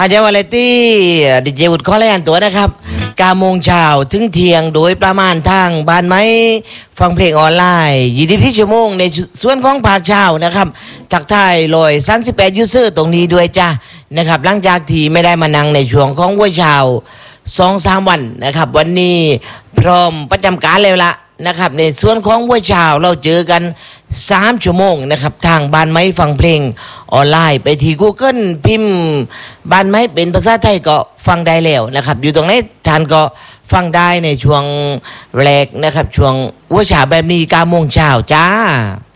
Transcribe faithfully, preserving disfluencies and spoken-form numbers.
อาเดี๋ยววันเลตี้ดิเจวุฒิข้อแรกตัวนะครับเก้าโมงเช้าถึงเที่ยงโดยประมาณทางบ้านไม้ฟังเพลงออนไลน์ยี่สิบสี่ชั่วโมงในส่วนของภาคเช้านะครับทักทายลอยสามสิบแปดยูเซอร์ตรงนี้ด้วยจ้านะครับหลังจากที่ไม่ได้มานั่งในช่วงของวัยเช้าสองสามวันนะครับวันนี้พร้อมประจำการแล้วละนะครับในส่วนของวัยเช้าเราเจอกันสามชั่วโมงนะครับทางบ้านไม้ฟังเพลงออนไลน์ไปที่ Google พิมพ์บ้านไม้เป็นภาษาไทยก็ฟังได้แล้วนะครับอยู่ตรงนี้ท่านก็ฟังได้ในช่วงแรกนะครับช่วงวัยเช้าแบบนี้เก้าโมงเช้าจ้า